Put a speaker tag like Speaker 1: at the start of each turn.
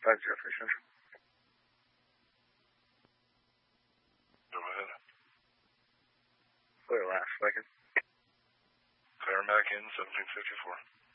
Speaker 1: Jeffrey Central.
Speaker 2: Go ahead.
Speaker 1: Clear last second.
Speaker 2: Clear back in 1754.